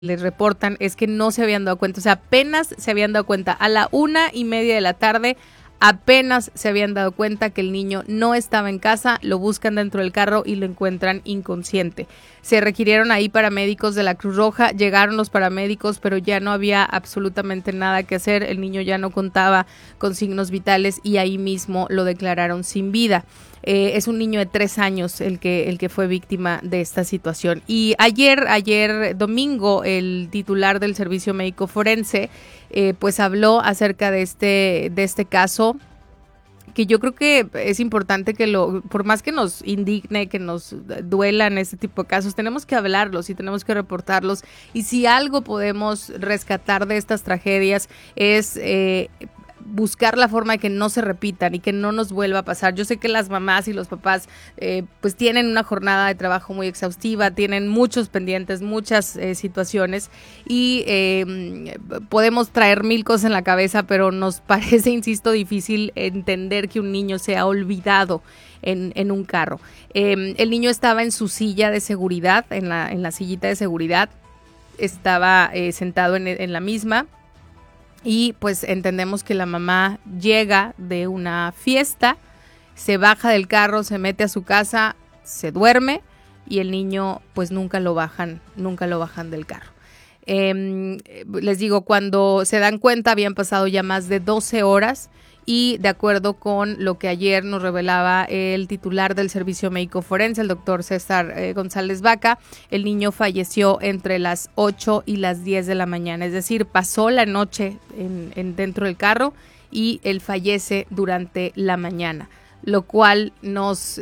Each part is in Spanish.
les reportan es que no se habían dado cuenta, o sea, apenas se habían dado cuenta a la 1:30 de la tarde, apenas se habían dado cuenta que el niño no estaba en casa, lo buscan dentro del carro y lo encuentran inconsciente. Se requirieron ahí paramédicos de la Cruz Roja, llegaron los paramédicos, pero ya no había absolutamente nada que hacer, el niño ya no contaba con signos vitales y ahí mismo lo declararon sin vida. Es un niño de 3 años el que fue víctima de esta situación. Y ayer domingo, el titular del Servicio Médico Forense pues habló acerca de este caso, que yo creo que es importante que por más que nos indigne, que nos duelan este tipo de casos, tenemos que hablarlos y tenemos que reportarlos. Y si algo podemos rescatar de estas tragedias es buscar la forma de que no se repitan y que no nos vuelva a pasar. Yo sé que las mamás y los papás pues tienen una jornada de trabajo muy exhaustiva, tienen muchos pendientes, muchas situaciones y podemos traer mil cosas en la cabeza, pero nos parece, insisto, difícil entender que un niño sea olvidado en un carro. El niño estaba en su silla de seguridad, en la sillita de seguridad, estaba sentado en la misma. Y pues entendemos que la mamá llega de una fiesta, se baja del carro, se mete a su casa, se duerme y el niño pues nunca lo bajan del carro. Les digo, cuando se dan cuenta habían pasado ya más de 12 horas y de acuerdo con lo que ayer nos revelaba el titular del Servicio Médico Forense, el doctor César González Vaca, el niño falleció entre las 8 y las 10 de la mañana, es decir, pasó la noche dentro del carro y él fallece durante la mañana, lo cual nos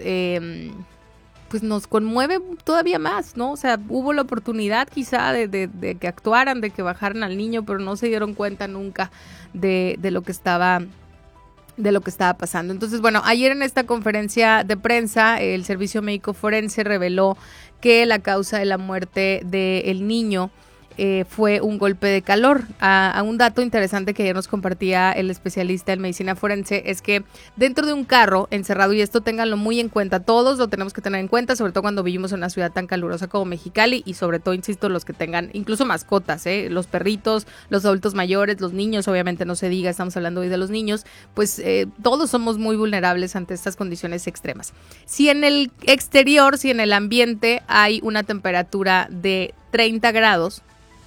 conmueve todavía más, ¿no? O sea, hubo la oportunidad quizá de que actuaran, de que bajaran al niño, pero no se dieron cuenta nunca de lo que estaba pasando. Entonces, bueno, ayer en esta conferencia de prensa, el Servicio Médico Forense reveló que la causa de la muerte del niño fue un golpe de calor. A un dato interesante que ayer nos compartía el especialista en medicina forense es que dentro de un carro encerrado, y esto ténganlo muy en cuenta, todos lo tenemos que tener en cuenta, sobre todo cuando vivimos en una ciudad tan calurosa como Mexicali y sobre todo, insisto, los que tengan incluso mascotas, los perritos, los adultos mayores, los niños, obviamente no se diga, estamos hablando hoy de los niños, pues todos somos muy vulnerables ante estas condiciones extremas. Si en el exterior, si en el ambiente hay una temperatura de 30 grados,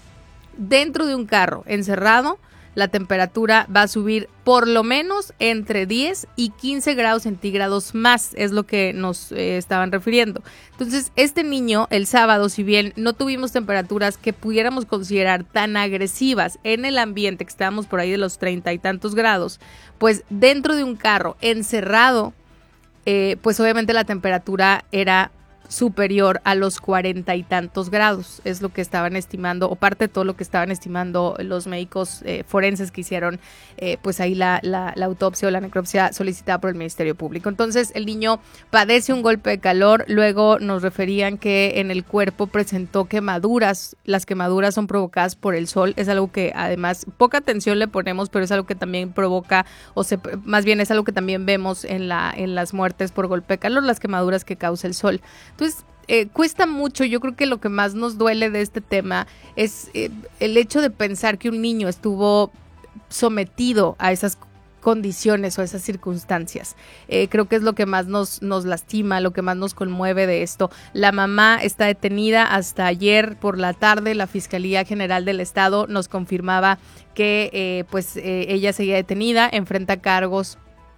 dentro de un carro encerrado, la temperatura va a subir por lo menos entre 10 y 15 grados centígrados más, es lo que nos estaban refiriendo. Entonces, este niño, el sábado, si bien no tuvimos temperaturas que pudiéramos considerar tan agresivas en el ambiente, que estábamos por ahí de los 30 y tantos grados, pues dentro de un carro encerrado, pues obviamente la temperatura era superior a los 40 y tantos grados, es lo que estaban estimando, o parte de todo lo que estaban estimando los médicos forenses que hicieron pues ahí la autopsia o la necropsia solicitada por el Ministerio Público. Entonces el niño padece un golpe de calor, luego nos referían que en el cuerpo presentó quemaduras, las quemaduras son provocadas por el sol, es algo que además poca atención le ponemos, pero es algo que también provoca, más bien es algo que también vemos en las muertes por golpe de calor, las quemaduras que causa el sol. Entonces, cuesta mucho. Yo creo que lo que más nos duele de este tema es el hecho de pensar que un niño estuvo sometido a esas condiciones o esas circunstancias. Creo que es lo que más nos lastima, lo que más nos conmueve de esto. La mamá está detenida hasta ayer por la tarde. La Fiscalía General del Estado nos confirmaba que ella seguía detenida, enfrenta cargos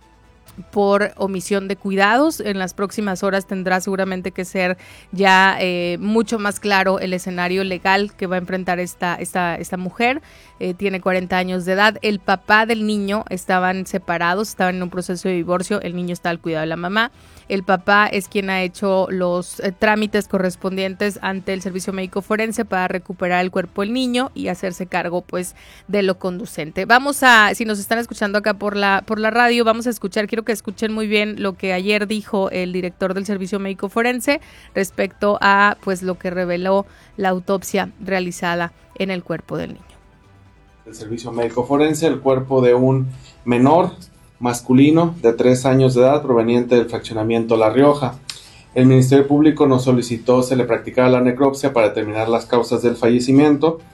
por omisión de cuidados. En las próximas horas tendrá seguramente que ser ya mucho más claro el escenario legal que va a enfrentar esta mujer. Tiene 40 años de edad. El papá del niño estaban separados, estaban en un proceso de divorcio. El niño está al cuidado de la mamá. El papá es quien ha hecho los trámites correspondientes ante el Servicio Médico Forense para recuperar el cuerpo del niño y hacerse cargo pues de lo conducente. Vamos a, si nos están escuchando acá por la radio, vamos a escuchar, quiero que escuchen muy bien lo que ayer dijo el director del Servicio Médico Forense respecto a pues lo que reveló la autopsia realizada en el cuerpo del niño. El Servicio Médico Forense, el cuerpo de un menor masculino de 3 años de edad proveniente del fraccionamiento La Rioja. El Ministerio Público nos solicitó se le practicara la necropsia para determinar las causas del fallecimiento.